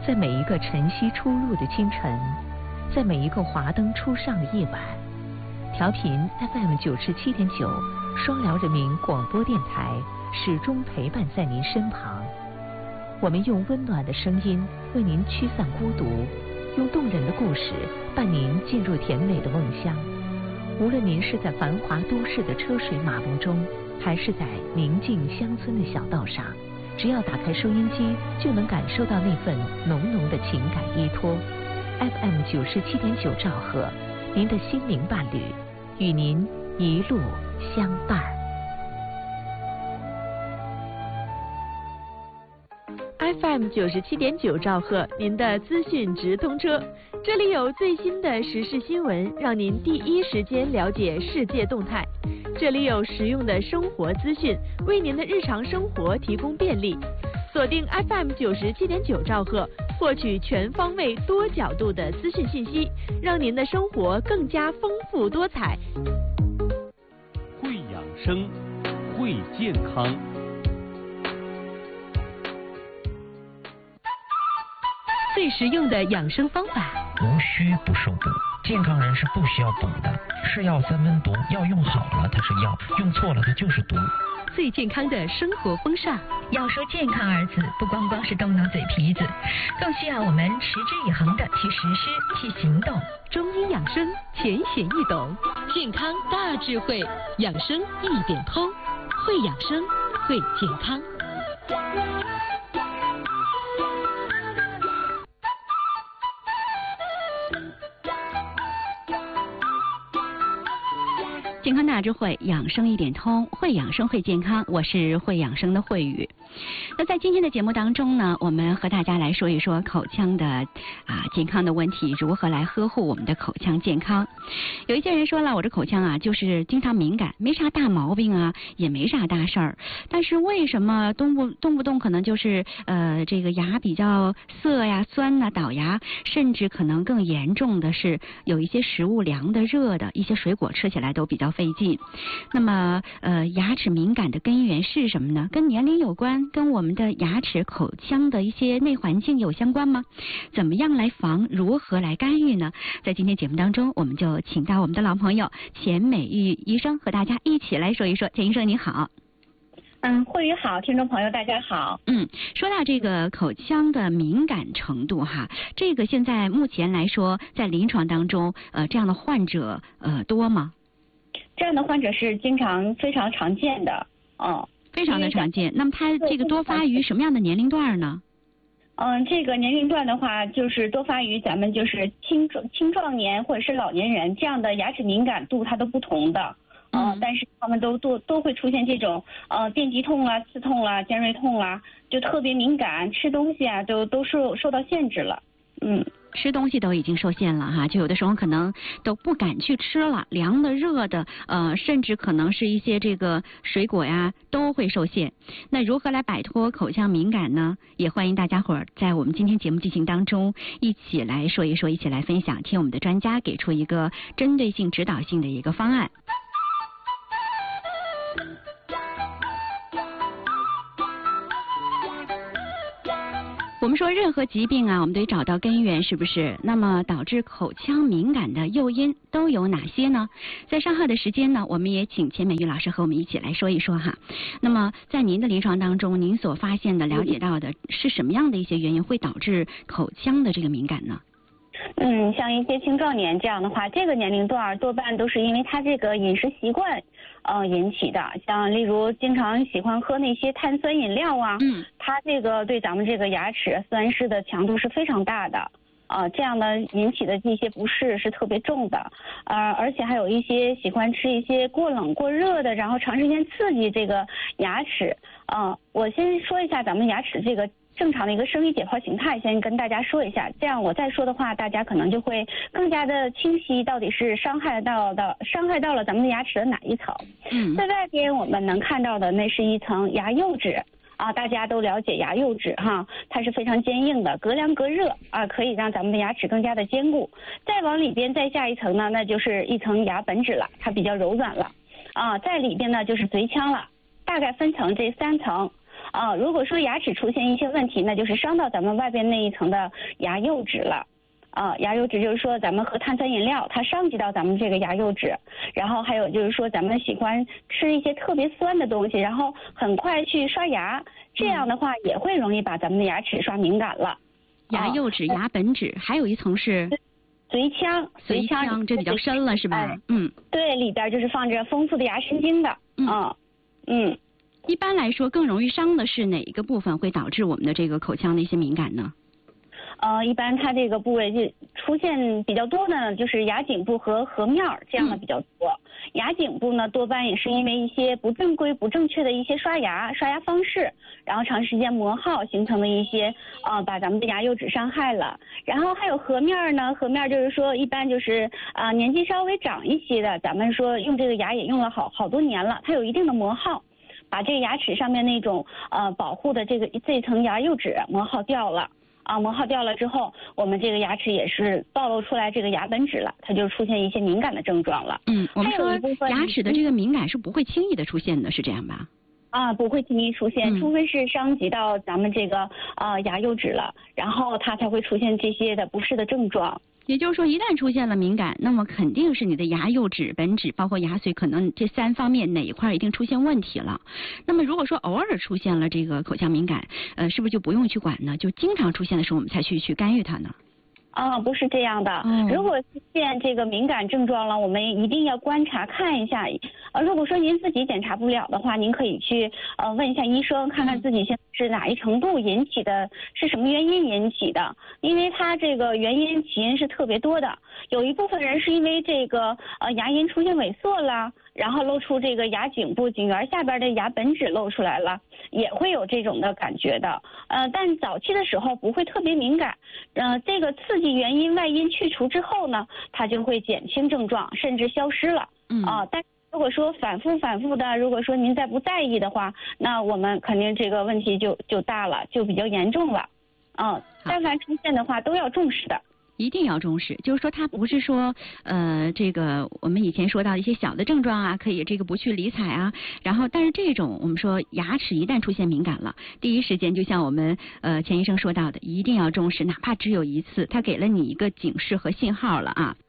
在每一个晨曦初入的清晨，在每一个华灯初上的夜晚，调频 FM 97.9双辽人民广播电台始终陪伴在您身旁。我们用温暖的声音为您驱散孤独，用动人的故事伴您进入甜美的梦乡。无论您是在繁华都市的车水马龙中，还是在宁静乡村的小道上，只要打开收音机，就能感受到那份浓浓的情感依托。FM 97.9兆赫，您的心灵伴侣，与您一路相伴。 FM 97.9兆赫，您的资讯直通车，这里有最新的时事新闻，让您第一时间了解世界动态。这里有实用的生活资讯，为您的日常生活提供便利。锁定 FM 97.9兆赫，获取全方位、多角度的资讯信息，让您的生活更加丰富多彩。 会养生，会健康。 最实用的养生方法， 无需不受补。健康人是不需要补的，是药三分毒，药用好了它是药，用错了它就是毒。 最健康的生活风尚， 要说健康二字，不光光是动动嘴皮子，更需要我们持之以恒的去实施、去行动。 中医养生浅显易懂，健康大智慧，养生一点通，会养生，会健康。 健康大智慧，养生一点通，会养生会健康。我是会养生的慧宇。那在今天的节目当中呢，我们和大家来说一说口腔的健康的问题，如何来呵护我们的口腔健康。有一些人说了，我这口腔就是经常敏感，没啥大毛病也没啥大事儿，但是为什么动不动可能就是这个牙比较涩呀、酸呐、倒牙，甚至可能更严重的是有一些食物凉的、热的，一些水果吃起来都比较费劲。那么牙齿敏感的根源是什么呢？跟年龄有关，跟我们的牙齿口腔的一些内环境有相关吗？怎么样来防？如何来干预呢？在今天节目当中，我们就请到我们的老朋友钱美玉医生和大家一起来说一说。钱医生你好。 慧宇好，听众朋友大家好。 说到这个口腔的敏感程度这个现在目前来说，在临床当中这样的患者多吗？ 这样的患者是非常常见的非常的常见。那么它这个多发于什么样的年龄段呢？ 这个年龄段的话，就是多发于咱们就是青壮年或者是老年人，这样的牙齿敏感度它都不同的。但是他们都会出现这种电击痛啦、刺痛啦、尖锐痛啦，就特别敏感，吃东西都受到限制了。 吃东西都已经受限了就有的时候可能都不敢去吃了，凉的、热的，甚至可能是一些这个水果呀都会受限。那如何来摆脱口腔敏感呢？也欢迎大家伙儿在我们今天节目进行当中一起来说一说，一起来分享，听我们的专家给出一个针对性、指导性的一个方案。我们说任何疾病我们得找到根源，是不是？那么导致口腔敏感的诱因都有哪些呢？在稍后的时间呢，我们也请钱美玉老师和我们一起来说一说那么在您的临床当中，您所发现的、了解到的是什么样的一些原因会导致口腔的这个敏感呢？ 像一些青壮年这样的话，这个年龄段多半都是因为他这个饮食习惯引起的，像例如经常喜欢喝那些碳酸饮料它这个对咱们这个牙齿酸湿的强度是非常大的这样的引起的这些不适是特别重的而且还有一些喜欢吃一些过冷过热的，然后长时间刺激这个牙齿我先说一下咱们牙齿这个正常的一个生理解剖形态，先跟大家说一下，这样我再说的话，大家可能就会更加的清晰，到底是伤害到了咱们的牙齿的哪一层。在外边我们能看到的那是一层牙釉质大家都了解牙釉质它是非常坚硬的，隔凉隔热可以让咱们的牙齿更加的坚固。再往里边再下一层呢，那就是一层牙本质了，它比较柔软了在里边呢就是髓腔了，大概分成这3层如果说牙齿出现一些问题，那就是伤到咱们外边那一层的牙釉质了。牙釉质就是说咱们喝碳酸饮料，它伤及到咱们这个牙釉质，然后还有就是说咱们喜欢吃一些特别酸的东西，然后很快去刷牙，这样的话也会容易把咱们的牙齿刷敏感了。 牙釉质、牙本质，还有一层是髓腔， 这比较深了是吧？ 对，里边就是放着丰富的牙神经的。 一般来说，更容易伤的是哪一个部分会导致我们的这个口腔的一些敏感呢？ 一般它这个部位就出现比较多的呢，就是牙颈部和颌面这样的比较多。牙颈部呢，多半也是因为一些不正规、不正确的一些刷牙方式，然后长时间磨耗形成的一些把咱们的牙釉质伤害了。然后还有颌面呢，颌面就是说一般就是年纪稍微长一些的，咱们说用这个牙也用了好多年了，它有一定的磨耗，把这个牙齿上面那种保护的这层牙釉质磨耗掉了。磨耗掉了之后，我们这个牙齿也是暴露出来这个牙本质了，它就出现一些敏感的症状了。 我们说牙齿的这个敏感是不会轻易的出现的，是这样吧？ 不会轻易出现，除非是伤及到咱们这个牙釉质了，然后它才会出现这些的不适的症状。 也就是说，一旦出现了敏感，那么肯定是你的牙釉质、本质，包括牙髓，可能这3方面哪一块一定出现问题了。那么如果说偶尔出现了这个口腔敏感，是不是就不用去管呢？就经常出现的时候，我们才去干预它呢？ 不是这样的。如果出现这个敏感症状了，我们一定要观察看一下。如果说您自己检查不了的话，您可以去问一下医生，看看自己现在是哪一程度引起的，是什么原因引起的。因为它这个原因起因是特别多的，有一部分人是因为这个牙龈出现萎缩了，然后露出这个牙颈部颈缘下边的牙本质露出来了，也会有这种的感觉的。但早期的时候不会特别敏感。这个刺激原因外因去除之后呢，它就会减轻症状，甚至消失了。但如果说反复的，如果说您再不在意的话，那我们肯定这个问题就大了，就比较严重了。但凡出现的话都要重视的。 一定要重视，就是说它不是说这个我们以前说到一些小的症状啊，可以这个不去理睬啊，然后但是这种我们说牙齿一旦出现敏感了，第一时间就像我们钱医生说到的，一定要重视，哪怕只有一次，它给了你一个警示和信号了啊。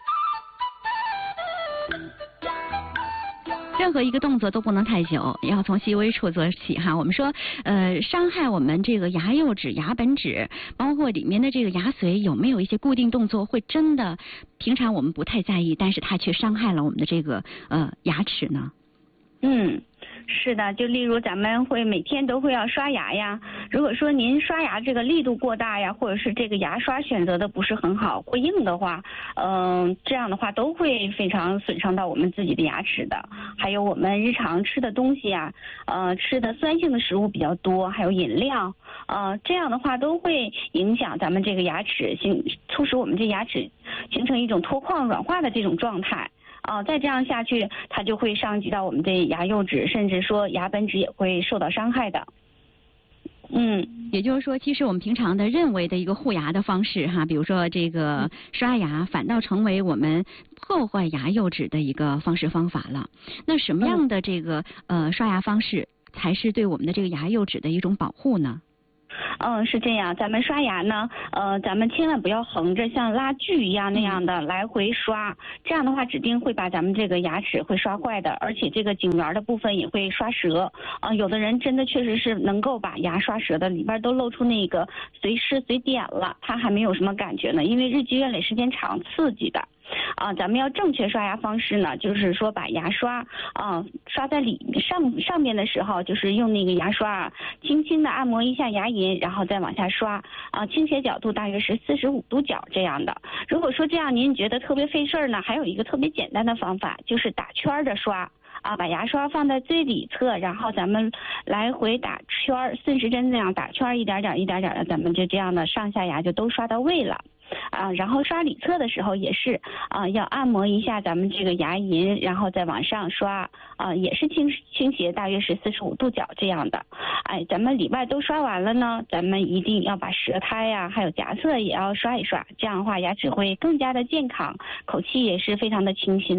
任何一个动作都不能太久，要从细微处做起哈。我们说，伤害我们这个牙釉质、牙本质，包括里面的这个牙髓，有没有一些固定动作会真的平常我们不太在意，但是它却伤害了我们的这个牙齿呢？ 是的，就例如咱们会每天都会要刷牙呀，如果说您刷牙这个力度过大呀，或者是这个牙刷选择的不是很好，过硬的话，这样的话都会非常损伤到我们自己的牙齿的。还有我们日常吃的东西呀，吃的酸性的食物比较多，还有饮料，这样的话都会影响咱们这个牙齿，促使我们这牙齿形成一种脱矿软化的这种状态。再这样下去，它就会伤及到我们的牙釉质，甚至说牙本质也会受到伤害的。 也就是说，其实我们平常的认为的一个护牙的方式哈，比如说这个刷牙，反倒成为我们破坏牙釉质的一个方式方法了。那什么样的这个刷牙方式才是对我们的这个牙釉质的一种保护呢？ 是这样，咱们刷牙呢，咱们千万不要横着像拉锯一样那样的来回刷，这样的话指定会把咱们这个牙齿会刷坏的，而且这个颈缘的部分也会刷折。有的人真的确实是能够把牙刷折的，里边都露出那个髓丝髓点了，他还没有什么感觉呢，因为日积月累时间长刺激的。咱们要正确刷牙方式呢，就是说把牙刷刷在上面的时候，就是用那个牙刷轻轻的按摩一下牙龈，然后再往下刷倾斜角度大约是45度角这样的。如果说这样您觉得特别费事儿呢，还有一个特别简单的方法，就是打圈的刷把牙刷放在最里侧，然后咱们来回打圈，顺时针那样打圈，一点点的，咱们就这样的上下牙就都刷到位了。然后刷里侧的时候也是要按摩一下咱们这个牙龈，然后再往上刷也是倾斜大约是45度角这样的。咱们里外都刷完了呢，咱们一定要把舌苔呀还有颊侧也要刷一刷，这样的话牙齿会更加的健康，口气也是非常的清新了。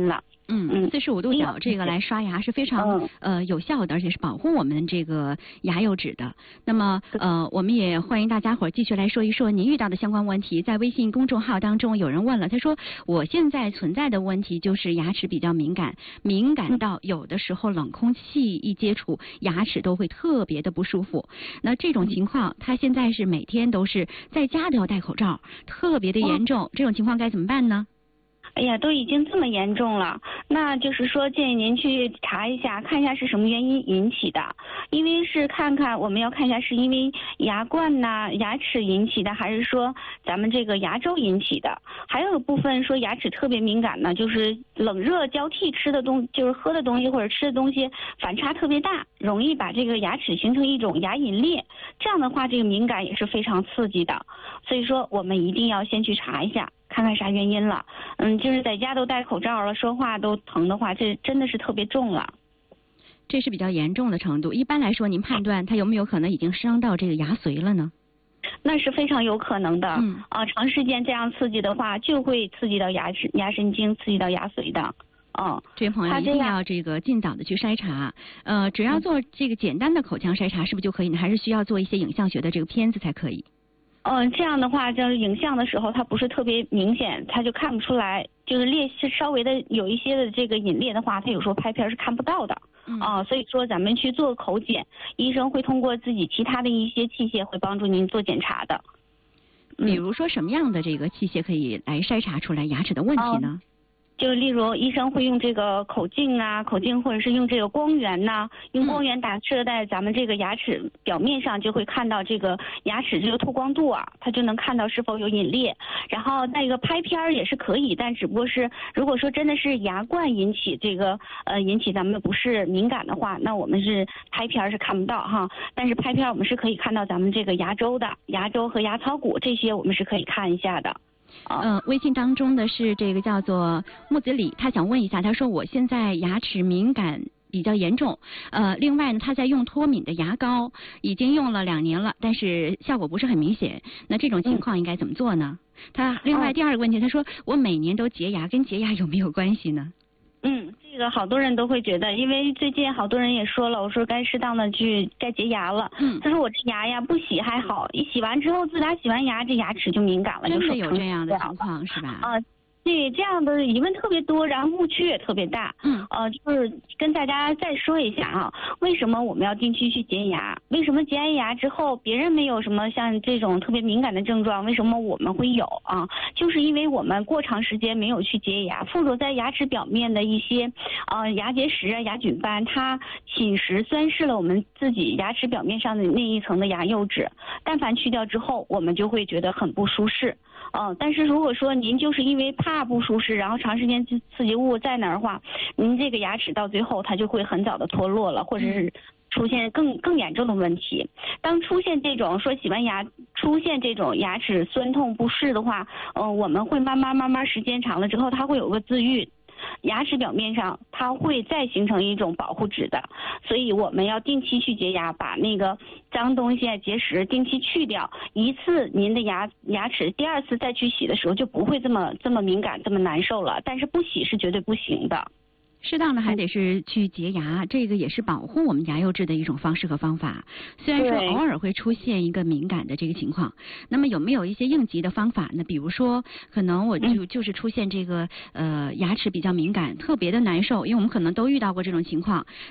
45度角这个来刷牙是非常有效的，而且是保护我们这个牙釉质的。那么我们也欢迎大家伙继续来说一说您遇到的相关问题。在微信公众号当中有人问了，他说我现在存在的问题就是牙齿比较敏感到有的时候冷空气一接触牙齿都会特别的不舒服。那这种情况他现在是每天都是在家都要戴口罩，特别的严重，这种情况该怎么办呢？ 哎呀，都已经这么严重了，那就是说建议您去查一下，看一下是什么原因引起的。因为是我们要看一下是因为牙冠呐、牙齿引起的，还是说咱们这个牙周引起的。还有部分说牙齿特别敏感呢，就是冷热交替就是喝的东西或者吃的东西反差特别大，容易把这个牙齿形成一种牙龈裂。这样的话，这个敏感也是非常刺激的。所以说我们一定要先去查一下，看看啥原因了。就是在家都戴口罩了，说话都疼的话，这真的是特别重了。 这是比较严重的程度。一般来说，您判断它有没有可能已经伤到这个牙髓了呢？ 那是非常有可能的。长时间这样刺激的话，就会刺激到牙神经，刺激到牙髓的。 这位朋友一定要这个尽早的去筛查。只要做这个简单的口腔筛查是不是就可以呢？还是需要做一些影像学的这个片子才可以？ 这样的话，就是影像的时候它不是特别明显，它就看不出来，就是裂是稍微的有一些的这个隐裂的话，它有时候拍片是看不到的。所以说咱们去做口检，医生会通过自己其他的一些器械会帮助您做检查的。 比如说什么样的这个器械可以来筛查出来牙齿的问题呢？ 就例如医生会用这个口镜或者是用这个光源用光源打射在咱们这个牙齿表面上，就会看到这个牙齿这个透光度它就能看到是否有隐裂。然后那个拍片也是可以，但只不过是如果说真的是牙冠引起咱们不是敏感的话，那我们是拍片是看不到哈。但是拍片我们是可以看到咱们这个牙周和牙槽骨这些我们是可以看一下的。 微信当中的是这个叫做木子李，他想问一下，他说我现在牙齿敏感比较严重，另外呢他在用脱敏的牙膏，已经用了2年了，但是效果不是很明显，那这种情况应该怎么做呢？他另外第二个问题，他说我每年都洁牙，跟洁牙有没有关系呢？ 这个好多人都会觉得，因为最近好多人也说了，我说该适当的该洁牙了。他说我这牙呀不洗还好，一洗完之后自打洗完牙，这牙齿就敏感了， 真的有这样的情况是吧？ 对，这样的疑问特别多，然后误区也特别大。就是跟大家再说一下为什么我们要定期去洁牙？为什么洁完牙之后别人没有什么像这种特别敏感的症状，为什么我们会有就是因为我们过长时间没有去洁牙，附着在牙齿表面的一些牙结石牙菌斑，它侵蚀酸蚀了我们自己牙齿表面上的那一层的牙釉质，但凡去掉之后，我们就会觉得很不舒适。但是如果说您就是因为怕不舒适，然后长时间刺激物在那儿的话，您这个牙齿到最后它就会很早的脱落了，或者是出现更严重的问题。当出现这种说洗完牙出现这种牙齿酸痛不适的话，我们会慢慢时间长了之后，它会有个自愈。牙齿表面上它会再形成一种保护质的，所以我们要定期去洁牙，把那个脏东西结石定期去掉。一次您的牙齿第2次再去洗的时候就不会这么敏感这么难受了，但是不洗是绝对不行的。 适当的还得是去洁牙，这个也是保护我们牙釉质的一种方式和方法。虽然说偶尔会出现一个敏感的这个情况，那么有没有一些应急的方法呢？比如说可能我就是出现这个牙齿比较敏感，特别的难受，因为我们可能都遇到过这种情况。